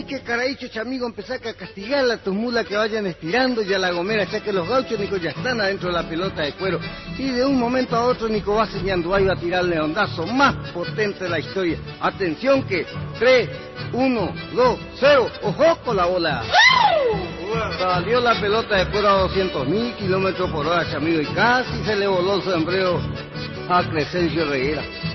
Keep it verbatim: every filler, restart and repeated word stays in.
que caraícho, chamigo, empezar a castigar a tus mulas que vayan estirando ya la gomera, ya que los gauchos, Nico, ya están adentro de la pelota de cuero. Y de un momento a otro, Nico, va señando ahí va a tirar el leondazo más potente de la historia. Atención que tres, uno, dos, cero, ojo con la bola. Salió la pelota de cuero a doscientos mil kilómetros por hora, chamigo, y casi se le voló el sombrero a Crescencio Reguera.